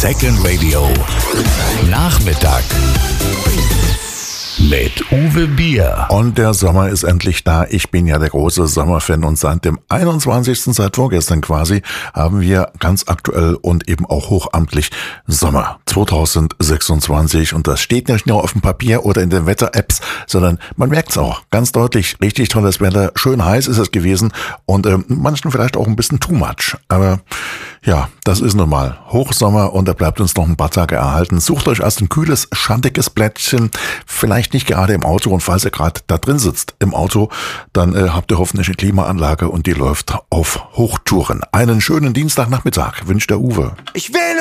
Second Radio Nachmittag mit Uwe Bier. Und der Sommer ist endlich da. Ich bin ja der große Sommerfan und seit dem 21., seit vorgestern quasi, haben wir ganz aktuell und eben auch hochamtlich Sommer 2026. Und das steht nicht nur auf dem Papier oder in den Wetter-Apps, sondern man merkt es auch ganz deutlich. Richtig tolles Wetter, schön heiß ist es gewesen und manchen vielleicht auch ein bisschen too much. Aber ja, das ist nun mal Hochsommer und da bleibt uns noch ein paar Tage erhalten. Sucht euch erst ein kühles, schattiges Plätzchen, vielleicht nicht gerade im Auto, und falls ihr gerade da drin sitzt im Auto, dann habt ihr hoffentlich eine Klimaanlage und die läuft auf Hochtouren. Einen schönen Dienstagnachmittag wünscht der Uwe. Ich will